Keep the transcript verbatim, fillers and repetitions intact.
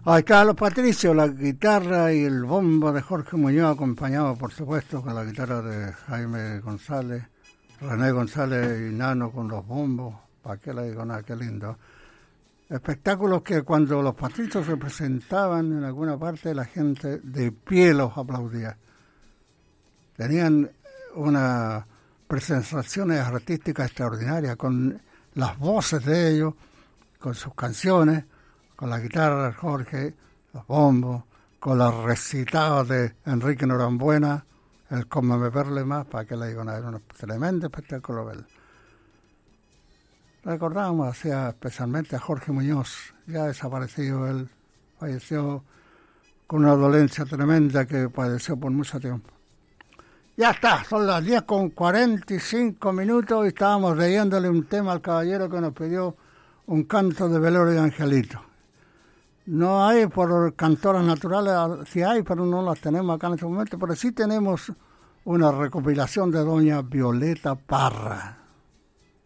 Ahí está los Patricios, la guitarra y el bombo de Jorge Muñoz, acompañado por supuesto con la guitarra de Jaime González, René González y Nano con los bombos. ¿Para qué le digo nada? Qué lindo. Espectáculos que cuando los Patricios se presentaban en alguna parte, la gente de pie los aplaudía. Tenían unas presentaciones artísticas extraordinarias con las voces de ellos, con sus canciones, con la guitarra de Jorge, los bombos, con los recitados de Enrique Norambuena, el Cómeme Verle Más, para que le digo nada, era un tremendo espectáculo verlo. Recordamos así especialmente a Jorge Muñoz, ya desaparecido, él falleció con una dolencia tremenda que padeció por mucho tiempo. Ya está, son las diez con cuarenta y cinco minutos y estábamos leyéndole un tema al caballero que nos pidió un canto de velorio de Angelito. No hay por cantoras naturales, sí hay, pero no las tenemos acá en este momento, pero sí tenemos una recopilación de doña Violeta Parra.